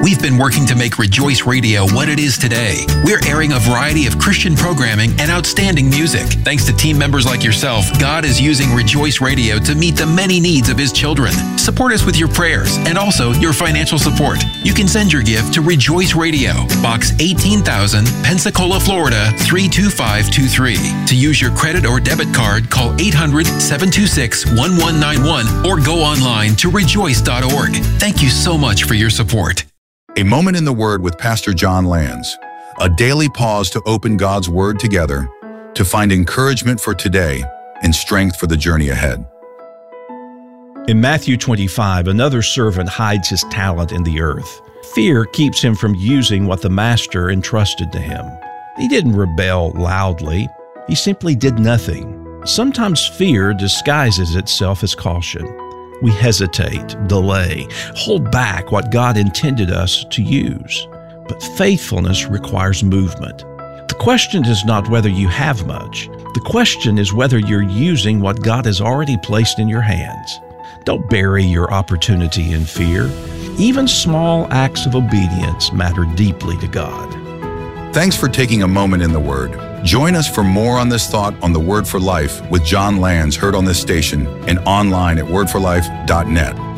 We've been working to make Rejoice Radio what it is today. We're airing a variety of Christian programming and outstanding music. Thanks to team members like yourself, God is using Rejoice Radio to meet the many needs of His children. Support us with your prayers and also your financial support. You can send your gift to Rejoice Radio, Box 18,000, Pensacola, Florida 32523. To use your credit or debit card, call 800-726-1191 or go online to rejoice.org. Thank you so much for your support. A Moment in the Word with Pastor John Lands. A daily pause to open God's Word together to find encouragement for today and strength for the journey ahead. In Matthew 25, another servant hides his talent in the earth. Fear keeps him from using what the master entrusted to him. He didn't rebel loudly. He simply did nothing. Sometimes fear disguises itself as caution. We hesitate, delay, hold back what God intended us to use. But faithfulness requires movement. The question is not whether you have much. The question is whether you're using what God has already placed in your hands. Don't bury your opportunity in fear. Even small acts of obedience matter deeply to God. Thanks for taking a moment in the Word. Join us for more on this thought on the Word for Life with John Lands, heard on this station and online at wordforlife.net.